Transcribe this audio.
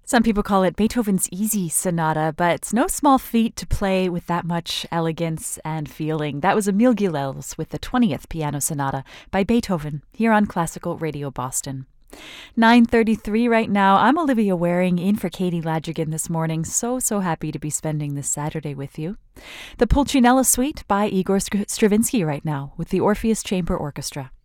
Some people call it Beethoven's Easy Sonata, but it's no small feat to play with that much elegance and feeling. That was Emil Gilels with the 20th Piano Sonata by Beethoven here on Classical Radio Boston. 9:33 right now. I'm Olivia Waring in for Katie Ladrigan this morning. So happy to be spending this Saturday with you. The Pulcinella Suite by Igor Stravinsky right now with the Orpheus Chamber Orchestra.